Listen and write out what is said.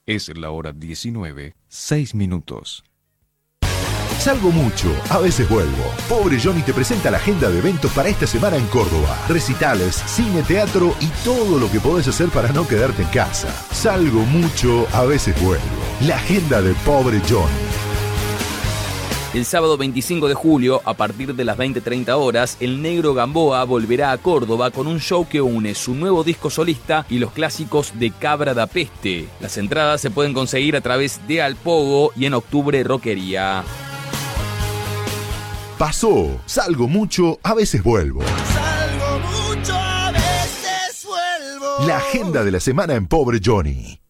Es la hora 19, 6 minutos. Salgo mucho, a veces vuelvo. Pobre Johnny te presenta la agenda de eventos para esta semana en Córdoba. Recitales, cine, teatro y todo lo que podés hacer para no quedarte en casa. Salgo mucho, a veces vuelvo. La agenda de Pobre Johnny. El sábado 25 de julio, a partir de las 20:30 horas, el Negro Gamboa volverá a Córdoba con un show que une su nuevo disco solista y los clásicos de Cabra da Peste. Las entradas se pueden conseguir a través de Alpogo y en octubre Rockería. Pasó, salgo mucho, a veces vuelvo. Salgo mucho, a veces vuelvo. La agenda de la semana en Pobre Johnny.